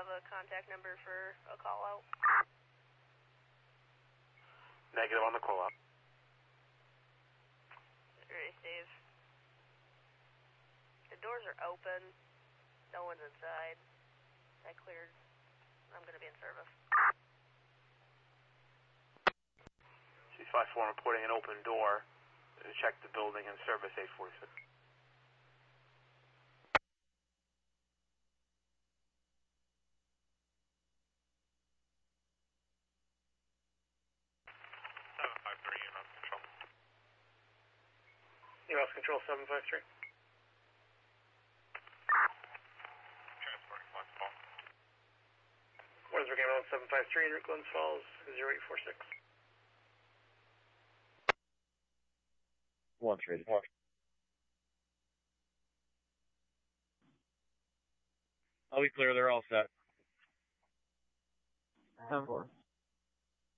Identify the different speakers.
Speaker 1: have a contact number for a call out?
Speaker 2: Negative on the call out.
Speaker 1: Alright, Dave. The doors are open. No one's inside. I cleared. I'm going to be in service.
Speaker 2: C5-4 reporting an open door. Check the building and service 846.
Speaker 3: EMS Control 753.
Speaker 2: Transporting Glens Falls.
Speaker 3: Windsor Game 753 in Glens Falls 0846.
Speaker 4: One traded. I'll be clear, they're all set.
Speaker 5: 10-4.